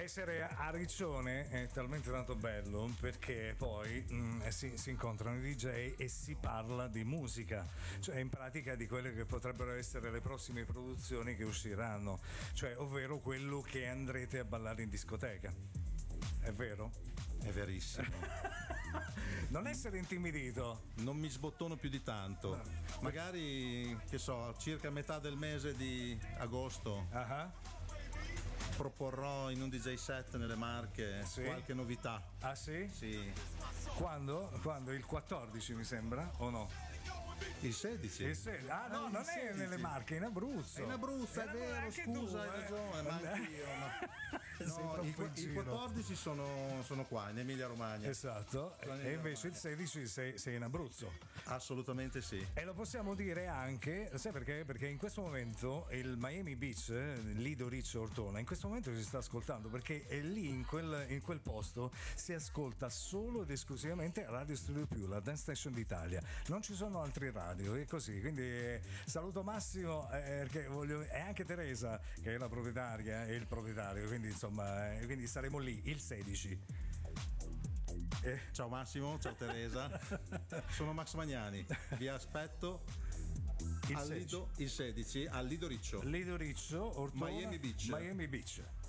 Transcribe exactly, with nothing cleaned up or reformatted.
Essere a Riccione è talmente tanto bello perché poi mh, si, si incontrano i D J e si parla di musica, cioè in pratica di quelle che potrebbero essere le prossime produzioni che usciranno, cioè ovvero quello che andrete a ballare in discoteca. È vero? È verissimo. Non essere intimidito. Non mi sbottono più di tanto. No. Magari, che so, circa metà del mese di agosto. Uh-huh. Proporrò in un D J set nelle Marche sì. qualche novità. Ah sì? Sì. Quando? Quando? Il quattordici mi sembra o no? Il sedici. Il sedici. Ah no, non sedici. È nelle Marche, è in Abruzzo. È in Abruzzo, è, è vero, scusa, tu, hai ragione, ma anch'io. Ma... No, i, i quattordici sono, sono qua in Emilia Romagna. Esatto. E invece il sedici sei, sei in Abruzzo. Assolutamente sì. E lo possiamo dire anche, sai perché? Perché in questo momento il Miami Beach, Lido Riccio Ortona, in questo momento si sta ascoltando perché è lì in quel, in quel posto si ascolta solo ed esclusivamente Radio Studio Più, la dance station d'Italia. Non ci sono altri radio, è così. Quindi eh, saluto Massimo eh, perché voglio, e anche Teresa che è la proprietaria e il proprietario, quindi insomma eh, quindi saremo lì il sedici. Eh. Ciao Massimo, ciao Teresa. Sono Max Magnani, vi aspetto il al sedici. Lido, il sedici al Lido Riccio Lido Riccio Ortona, Miami Beach. Miami Beach.